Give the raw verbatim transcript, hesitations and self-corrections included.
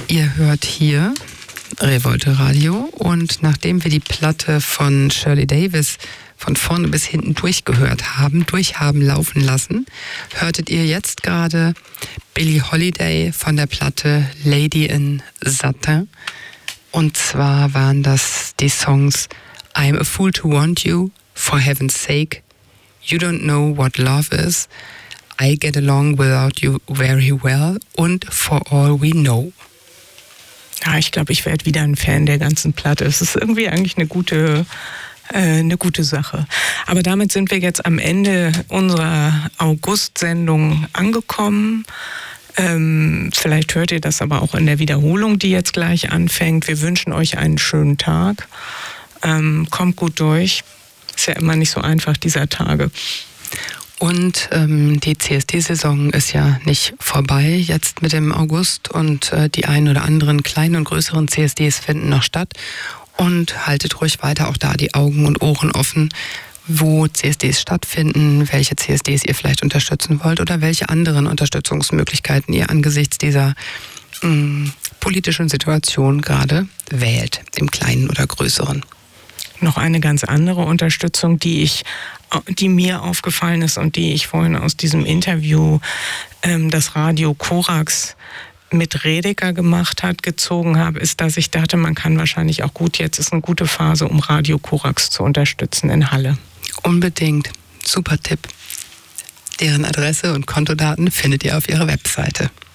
Ihr hört hier Revolte Radio und nachdem wir die Platte von Shirley Davis von vorne bis hinten durchgehört haben, durchhaben laufen lassen, hörtet ihr jetzt gerade Billie Holiday von der Platte Lady in Satin. Und zwar waren das die Songs I'm a Fool to Want You, For Heaven's Sake, You Don't Know What Love Is, I Get Along Without You Very Well und For All We Know. Ja, ich glaube, ich werde wieder ein Fan der ganzen Platte. Es ist irgendwie eigentlich eine gute, äh, eine gute Sache. Aber damit sind wir jetzt am Ende unserer August-Sendung angekommen. Ähm, vielleicht hört ihr das aber auch in der Wiederholung, die jetzt gleich anfängt. Wir wünschen euch einen schönen Tag. Ähm, kommt gut durch. Ist ja immer nicht so einfach dieser Tage. Und ähm, die C S D-Saison ist ja nicht vorbei jetzt mit dem August und äh, die ein oder anderen kleinen und größeren C S Ds finden noch statt. Und haltet ruhig weiter auch da die Augen und Ohren offen, wo C S Ds stattfinden, welche C S Ds ihr vielleicht unterstützen wollt oder welche anderen Unterstützungsmöglichkeiten ihr angesichts dieser mh, politischen Situation gerade wählt, im Kleinen oder Größeren. Noch eine ganz andere Unterstützung, die ich, die mir aufgefallen ist und die ich vorhin aus diesem Interview, ähm, das Radio Korax mit Redeker gemacht hat, gezogen habe, ist, dass ich dachte, man kann wahrscheinlich auch gut, jetzt ist eine gute Phase, um Radio Korax zu unterstützen in Halle. Unbedingt. Super Tipp. Deren Adresse und Kontodaten findet ihr auf ihrer Webseite.